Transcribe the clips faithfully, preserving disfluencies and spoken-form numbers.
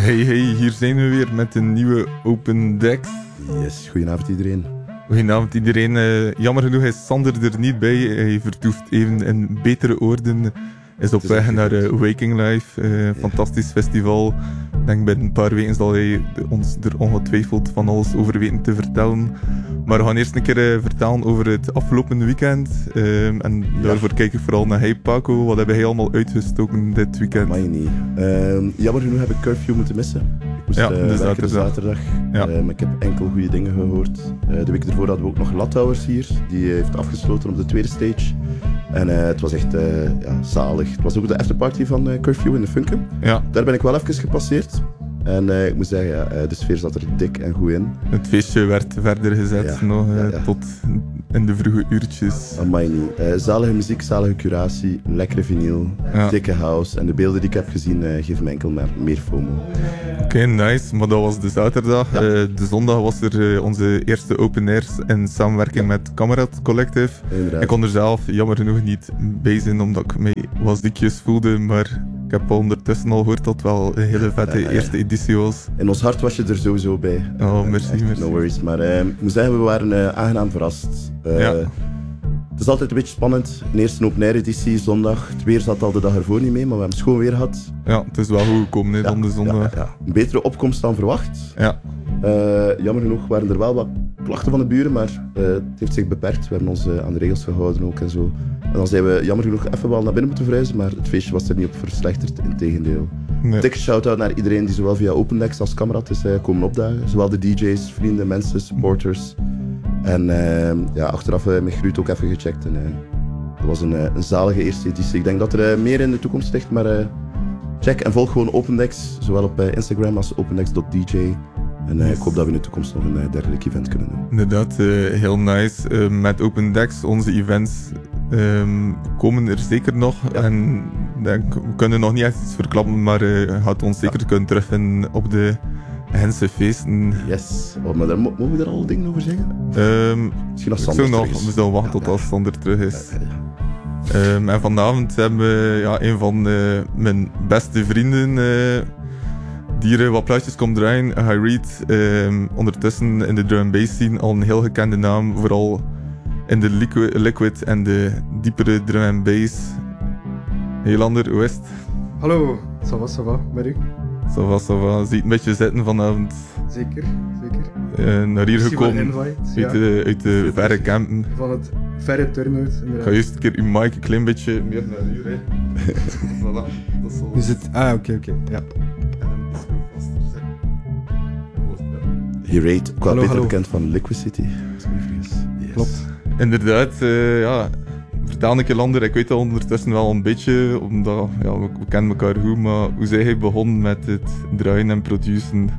Hey, hey, hier zijn we weer met een nieuwe Open Decks. Yes, goedenavond iedereen. Goedenavond iedereen. Uh, jammer genoeg is Sander er niet bij. Hij vertoeft even in betere oorden. Is op weg naar uh, Waking Life. Uh, ja. Fantastisch festival. Ik denk binnen een paar weken zal hij ons er ongetwijfeld van alles over weten te vertellen. Maar we gaan eerst een keer uh, vertellen over het afgelopen weekend. Uh, en ja. daarvoor kijk ik vooral naar Hey Paco. Wat hebben hij allemaal uitgestoken dit weekend? Mag je niet. Uh, jammer genoeg heb ik Curfew moeten missen. Ik moest ja, uh, de werken zaterdag. de zaterdag. Ja. Uh, maar ik heb enkel goede dingen gehoord. Uh, de week ervoor hadden we ook nog Lathouwers hier. Die uh, heeft afgesloten op de tweede stage. En uh, het was echt uh, ja, zalig. Het was ook de afterparty van uh, Curfew in de Funken. Ja. Daar ben ik wel even gepasseerd. En uh, ik moet zeggen, ja, uh, de sfeer zat er dik en goed in. Het feestje werd verder gezet ja, nog, uh, ja, ja. tot in de vroege uurtjes. Amai niet. Uh, zalige muziek, zalige curatie, lekkere vinyl, ja. dikke house. En de beelden die ik heb gezien uh, geven me enkel maar meer FOMO. Oké, okay, nice. Maar dat was de zaterdag. Ja. Uh, de zondag was er uh, onze eerste open airs in samenwerking ja. met Kamerad Collective. Inderdaad. Ik kon er zelf jammer genoeg niet bij zijn, omdat ik mij wat ziekjes voelde, maar ik heb ondertussen al gehoord dat het wel een hele vette ja, ja, ja. eerste editie was. In ons hart was je er sowieso bij. Oh, merci, uh, merci. No worries. Maar uh, ik moet zeggen, we waren uh, aangenaam verrast. Uh, ja. Het is altijd een beetje spannend. De eerste open air editie, zondag. Het weer zat al de dag ervoor niet mee, maar we hebben schoon weer gehad. Ja, het is wel goed gekomen hè, ja, dan de zondag. Ja, ja. Een betere opkomst dan verwacht. Ja. Uh, jammer genoeg waren er wel wat klachten van de buren, maar uh, het heeft zich beperkt. We hebben ons uh, aan de regels gehouden ook en zo. En dan zijn we jammer genoeg even wel naar binnen moeten verhuizen, maar het feestje was er niet op verslechterd, integendeel. Nee. Dikke shout-out naar iedereen die zowel via OpenDecks als Kamerad is uh, komen opdagen. Zowel de D J's, vrienden, mensen, supporters. En uh, ja, achteraf uh, met Gruut ook even gecheckt. En, uh, dat was een, uh, een zalige eerste editie. Ik denk dat er uh, meer in de toekomst ligt, maar uh, check en volg gewoon OpenDecks, zowel op uh, Instagram als opendecks dot d j. En uh, yes. ik hoop dat we in de toekomst nog een uh, dergelijk event kunnen doen. Inderdaad, uh, heel nice. Uh, met Open Decks, onze events um, komen er zeker nog. Ja. En denk, we kunnen nog niet echt iets verklappen, maar uh, gaat ons zeker ja. kunnen terugvinden op de Gentse feesten. Yes. Oh, maar daar mo- mogen we daar al dingen over zeggen? Um, Misschien als Sander terug nog, we zullen wachten ja, tot ja. als Sander terug is. Ja, ja. Um, en vanavond hebben we ja, een van uh, mijn beste vrienden uh, die er wat plaatjes komt draaien. High Reed, um, ondertussen in de drum and bass scene al een heel gekende naam, vooral in de liquid, liquid en de diepere drum and bass. Hey Lander, hoe is het? Hallo, ça va, ça va, met u? Ça va, ça va. Zie je een beetje zitten vanavond? Zeker, zeker. Uh, naar hier gekomen invite, uit, ja. de, uit de verre campen. Van het verre turnout. Ik ga juist een keer uw mic een klein beetje meer naar hier. Hè. Voilà, dat is al... Is het... Ah, oké, okay, oké. Okay. Ja. Hier ook wel beter hallo. Bekend van Liquicity. Yes. Klopt. Inderdaad, uh, ja. Vertel een keer Lander, ik weet dat ondertussen wel een beetje, omdat ja, we, we kennen elkaar goed, maar hoe zijn jij begonnen met het draaien en produceren?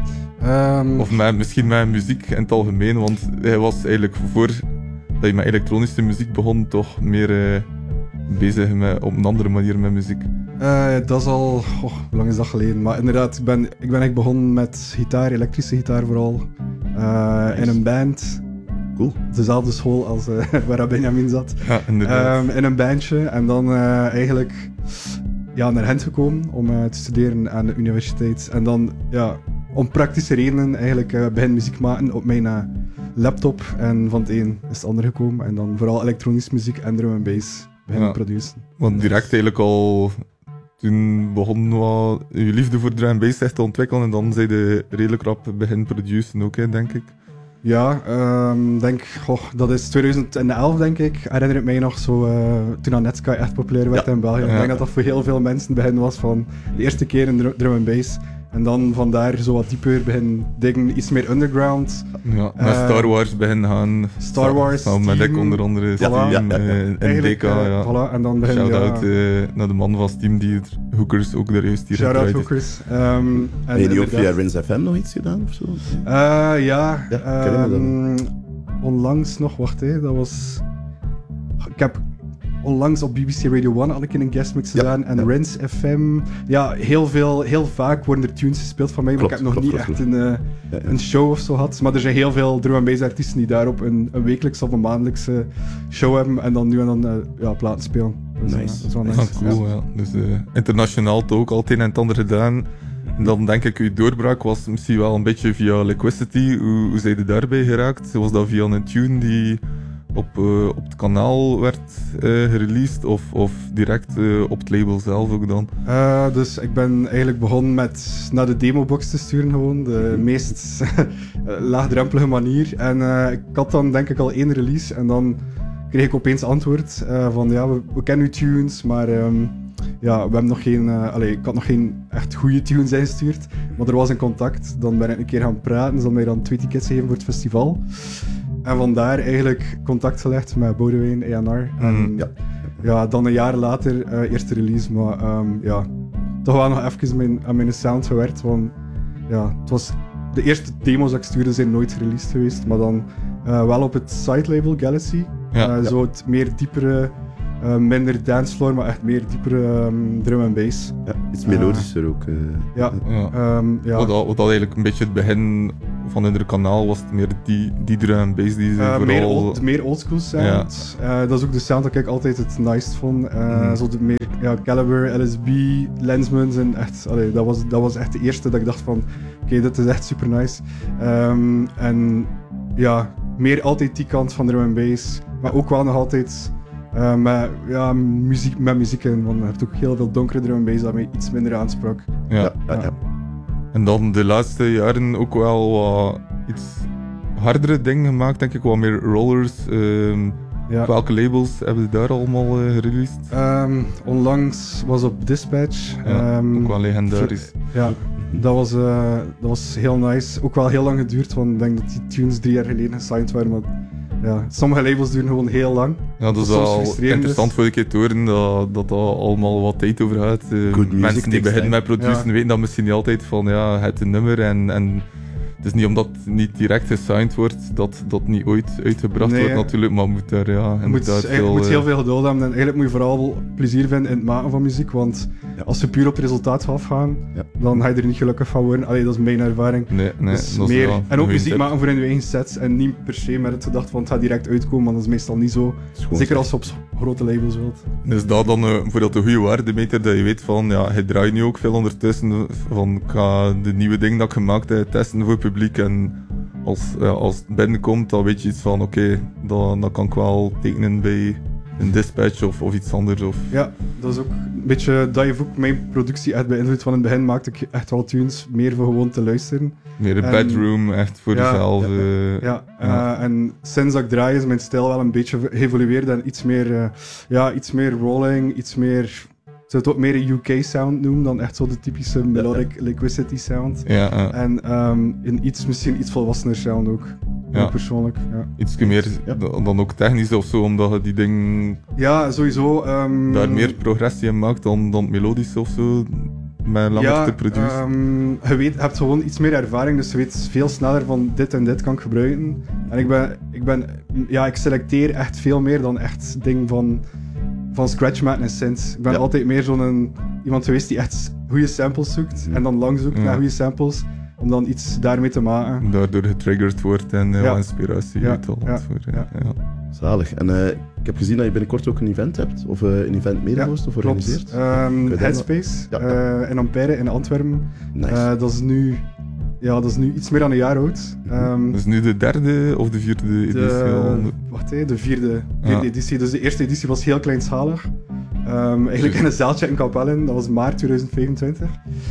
Um, of met, misschien met muziek in het algemeen, want hij was eigenlijk voor dat je met elektronische muziek begon, toch meer uh, bezig met, op een andere manier met muziek. Uh, dat is al, oh, hoe lang is dat geleden? Maar inderdaad, ik ben, ik ben echt begonnen met gitaar, elektrische gitaar vooral, uh, nice. In een band. Cool. Dezelfde school als uh, waar Benjamin zat. Ja, inderdaad. Um, in een bandje en dan uh, eigenlijk ja, naar Gent gekomen om uh, te studeren aan de universiteit. En dan ja, om praktische redenen eigenlijk uh, begin muziek maken op mijn uh, laptop. En van het een is het ander gekomen. En dan vooral elektronische muziek en drum and bass beginnen ja, produceren. Want direct eigenlijk al toen begon wat je liefde voor drum and bass echt te ontwikkelen. En dan zei je redelijk rap begin produceren ook, hè, denk ik. Ja, um, denk, goh, dat is twintig elf denk ik, herinner ik mij nog zo, uh, toen Netsky echt populair werd ja. in België. Ja. Ik denk dat dat voor heel veel mensen het begin was van de eerste keer in drum, drum and bass. En dan vandaar zo wat dieper begin dingen, iets meer underground. Ja, met uh, Star Wars begin gaan. Star Wars, Steam, met ik onder andere Steam, ja, ja, ja, ja. Uh, in D K. Ja. Voilà, en dan begin, shout-out ja. uh, naar de man van Steam die het Hookers ook daar juist hier shout-out Hookers. Um, heb je die ook via Rins F M nog iets gedaan of zo? Uh, ja, ja um, onlangs nog, wacht hé, dat was... Ik heb... Onlangs op B B C Radio one had ik in een guestmix gedaan ja, en ja. Rins F M. Ja, heel veel, heel vaak worden er tunes gespeeld van mij, maar klopt, ik heb nog klopt, niet klopt, echt klopt. Een, uh, ja, ja. een show of zo gehad. Maar er zijn heel veel drum and bass artiesten die daarop een, een wekelijkse of een maandelijkse show hebben en dan nu en dan uh, ja, platen spelen. Dus, nice. Uh, dat is wel nice. nice. Ah, cool, ja. Ja. Dus uh, internationaal toch ook al het een en het ander gedaan. En dan denk ik, uw doorbraak was misschien wel een beetje via Liquidity. Hoe, hoe zijn je daarbij geraakt? Was dat via een tune die op, uh, op het kanaal werd uh, gereleased of, of direct uh, op het label zelf ook dan? Uh, dus ik ben eigenlijk begonnen met naar de demobox te sturen gewoon, de meest laagdrempelige manier. En uh, ik had dan denk ik al één release en dan kreeg ik opeens antwoord uh, van ja, we, we kennen uw tunes, maar um, ja, we hebben nog geen, uh, allez, ik had nog geen echt goede tunes ingestuurd, maar er was een contact. Dan ben ik een keer gaan praten, ze hadden mij dan twee tickets gegeven voor het festival. En vandaar eigenlijk contact gelegd met Boudewijn, A en R. En Mm. ja, ja, dan een jaar later, uh, eerste release, maar um, ja, toch wel nog even mijn, aan mijn sound gewerkt, want ja, het was de eerste demo's dat ik stuurde zijn nooit gereleased geweest, maar dan uh, wel op het side label Galaxy. Ja, uh, ja. Zo het meer diepere, uh, minder dancefloor, maar echt meer diepere um, drum en bass. Ja, iets melodischer ook. Uh, Ja, Ja. um, ja. Wat, dat, wat dat eigenlijk een beetje het begin van hun kanaal was, het meer die, die drum en bass die ze Uh, vooral... meer, old, meer oldschool sound. Uh, dat is ook de sound dat ik altijd het nice vond. Uh, Mhm. Zo de meer ja, Caliber, L S B, Lensmans en echt, allee, dat, was, dat was echt de eerste dat ik dacht van oké, okay, dit is echt super nice. Um, en ja, meer altijd die kant van drum en bass, maar ook wel nog altijd uh, met, ja, muziek, met muziek in, want je hebt ook heel veel donkere drum en bass dat mij iets minder aansprak. Ja. ja, ja, ja. En dan de laatste jaren ook wel wat iets hardere dingen gemaakt, denk ik, wat meer rollers. Um, Ja. Welke labels hebben ze daar allemaal uh, gereleased? Um, onlangs was op Dispatch. Ja, um, ook wel legendarisch. Ja, dat was, uh, dat was heel nice. Ook wel heel lang geduurd, want ik denk dat die tunes drie jaar geleden gesigned waren. Maar ja, sommige labels duren gewoon heel lang. Ja, dat is soms wel frustrerend interessant is. voor de keer te horen dat dat, dat allemaal wat tijd over gaat. Uh, Good music mensen die takes beginnen time. met produceren Ja. weten dat misschien niet altijd van ja, het een nummer en, en het is niet omdat het niet direct gesigned wordt dat dat niet ooit uitgebracht Nee, wordt hè. natuurlijk, maar moet daar ja, je Je moet, daar eigenlijk veel, moet eh, heel veel geduld hebben en eigenlijk moet je vooral plezier vinden in het maken van muziek. Want Ja. als je puur op het resultaat gaat afgaan, Ja. dan ga je er niet gelukkig van worden. Allee, dat is mijn ervaring. Nee, nee, Dus dat is meer, wel en een ook goeie muziek tip. maken voor in je eigen sets en niet per se met het gedacht van het gaat direct uitkomen, want dat is meestal niet zo. Het is gewoon Zeker als je op grote labels wilt. Is dat dan uh, voordat de goede waardemeter dat je weet van ja, je draait nu ook veel ondertussen van ik ga de nieuwe dingen dat ik gemaakt heb testen voor het publiek en als, ja, als het binnenkomt dan weet je iets van oké, okay, dan, dan kan ik wel tekenen bij een dispatch of, of iets anders of Ja, dat is ook een beetje dat heeft ook mijn productie echt beïnvloed. Van in het begin maakte ik echt wel tunes meer voor gewoon te luisteren. meer een En- bedroom echt voor Ja, jezelf. ja, eh, Ja, Ja. uh, en sinds dat ik draai is mijn stijl wel een beetje geëvolueerd en iets meer, uh, ja, iets meer rolling, iets meer, ik zou het ook meer een U K sound noemen dan echt zo de typische melodic Liquidity sound. ja, ja. En um, in iets, misschien iets volwassener sound ook. Ja. Ja. Persoonlijk, ja. Iets meer Ja. dan dan ook technisch of zo, omdat je die dingen Ja, sowieso. Um, daar meer progressie in maakt dan, dan melodisch of zo, met langer ja, te produceren. ehm, je weet, je hebt gewoon iets meer ervaring, dus je weet veel sneller van dit en dit kan ik gebruiken. En ik ben, ik ben, ja, ik selecteer echt veel meer dan echt ding van, van scratch maken en synths. Ik ben Ja. altijd meer zo'n iemand geweest die echt goede samples zoekt Mhm. en dan lang zoekt Ja. naar goede samples, om dan iets daarmee te maken. Daardoor getriggerd wordt en uh, Ja. wat inspiratie Ja, uithaalt. ja, voor, uh, ja. ja. Zalig. En uh, ik heb gezien dat je binnenkort ook een event hebt, of uh, een event medehost of Klopt. organiseert. Ehm, Kun je dat Headspace Ja. eh, in Ampère in Antwerpen. Nice. Eh, dat, is nu, ja, dat is nu iets meer dan een jaar oud. Ehm, Dat is nu de derde of de vierde editie al? De, wacht, hè, de vierde, vierde Ja. editie. Dus de eerste editie was heel kleinschalig. Um, eigenlijk in een zaaltje in Kapellen, dat was maart tweeduizend vijfentwintig.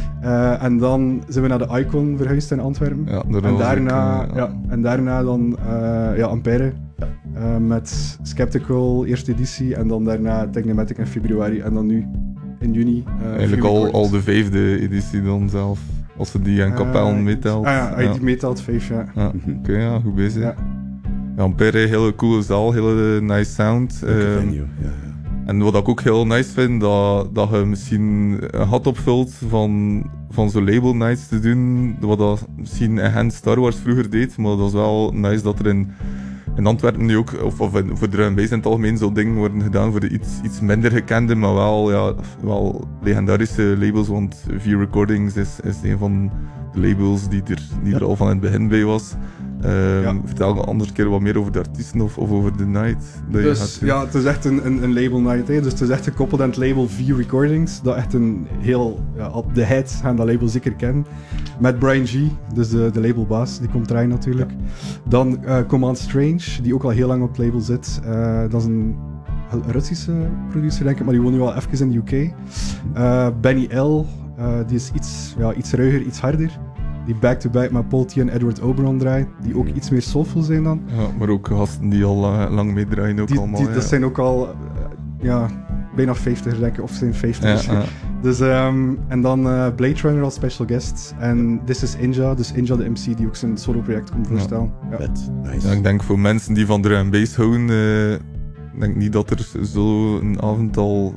Uh, en dan zijn we naar de Icon verhuisd in Antwerpen. Ja, daar en, was daarna, ik, uh, ja, en daarna dan uh, ja, Ampère uh, met Skeptical, eerste editie. En dan daarna Technomatic in februari. En dan nu in juni. Uh, Eigenlijk Free al, Records. al de vijfde editie dan zelf, als ze die aan Kapellen Uh, meetelt. Ah ja, als je ja. die meetelt, vijf, ja. Ja, Oké, ja, goed bezig. Ja. Ja, Ampère, hele coole zaal, hele nice sound. Leuke Ehm, venue. Ja, ja. En wat ik ook heel nice vind, dat, dat je misschien een gat opvult van, van zo'n label nights te doen, wat dat misschien in Star Wars vroeger deed, maar dat is wel nice dat er in, in Antwerpen nu ook, of, of in, voor drum and bass in het algemeen, zo'n dingen worden gedaan voor de iets, iets minder gekende, maar wel, ja, wel legendarische labels, want V Recordings is, is een van de labels die er, die er al van in het begin bij was. Um, Ja. Vertel een andere keer wat meer over de artiesten of, of over de night. Dat je Dus gaat doen. ja, het is echt een, een, een label night. Hè. Dus het is echt gekoppeld aan het label V Recordings. Dat echt een heel... Ja, op de heads gaan dat label zeker kennen. Met Brian G, dus de, de labelbaas, die komt draaien natuurlijk. Ja. Dan uh, Command Strange, die ook al heel lang op het label zit. Uh, dat is een Russische producer, denk ik, maar die woont nu al even in de U K. Uh, Benny L, uh, die is iets, ja, iets ruiger, iets harder. Die back-to-back met Paul T en Edward Oberon draait, die ook iets meer soulful zijn dan. Ja, maar ook gasten die al uh, lang meedraaien ook die, allemaal. Die, ja. Dat zijn ook al, uh, ja, bijna vijftig denk ik, of zijn vijftig. Ja, ja. Dus, um, en dan uh, Blade Runner als special guest. En This is Inja, dus Inja de M C, die ook zijn solo-project komt voorstellen. Ja. Ja. Nice. Ja, ik denk voor mensen die van drum and bass houden, uh, ik denk niet dat er zo een avond al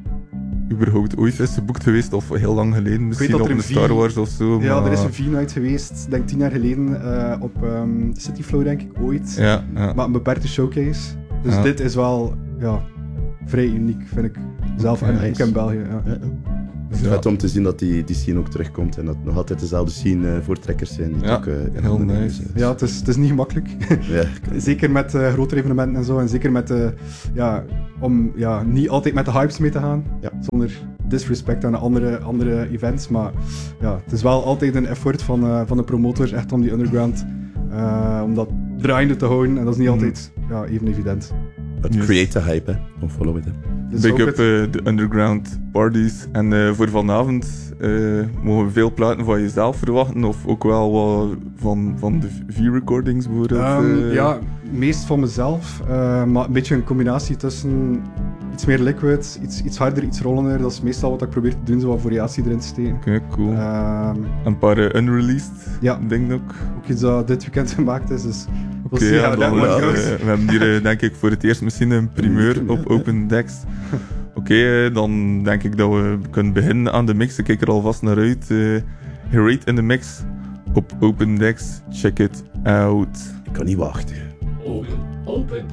überhaupt ooit is geboekt geweest, of heel lang geleden, misschien op een Star Wars of zo. Ja, maar... er is een V-night geweest, denk tien jaar geleden, uh, op um, City Flow denk ik, ooit. Ja, ja. Maar een beperkte showcase. Dus ja. dit is wel, ja, vrij uniek, vind ik. Zelf Okay, en nice. ook in België, ja. Ja, ja. Het is Ja. vet om te zien dat die, die scene ook terugkomt en dat nog altijd dezelfde scene uh, voortrekkers zijn. Die Ja, ook, uh, in heel handen nice. nemen. Ja, het is, het is niet gemakkelijk. Ja, Zeker met uh, grotere evenementen en zo. En zeker met de, ja, om ja, niet altijd met de hypes mee te gaan. Ja. Zonder disrespect aan de andere, andere events. Maar ja, het is wel altijd een effort van, uh, van de promotors echt om die underground, uh, om dat draaiende te houden. En dat is niet Mm. altijd ja, even evident. but Yes. create the hype, hè. Don't follow it, hè. Dus Big ook up het- uh, de underground parties. En uh, voor vanavond uh, mogen we veel platen van jezelf verwachten, of ook wel wat van, van de V-recordings bijvoorbeeld? Um, uh, ja, meest van mezelf, uh, maar een beetje een combinatie tussen iets meer liquid, iets, iets harder, iets rollender. Dat is meestal wat ik probeer te doen, zo wat variatie erin te steken. Oké, cool. Um, Een paar uh, unreleased Ja. dingen ook. ook iets dat dit weekend gemaakt is, dus Oké, we'll see ja, how dan, that one uh, goes. we hebben hier uh, denk ik voor het eerst misschien een primeur Ja, op ja. Open Decks. Oké, okay, dan denk ik dat we kunnen beginnen aan de mix. Ik kijk er alvast naar uit. Uh, Herate in de mix op Open Decks. Check it out. Ik kan niet wachten. Open, open